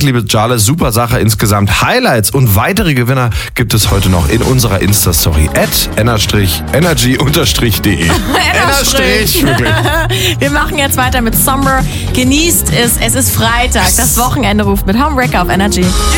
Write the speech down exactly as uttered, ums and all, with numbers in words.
liebe Jale. Super Sache insgesamt. Highlights und weitere Gewinner gibt es heute noch in unserer Insta-Story at energy-de. Enerstrich. Wir machen jetzt weiter mit Summer. Genießt es. Es ist Freitag. Das Wochenende ruft mit Homewrecker auf Energy.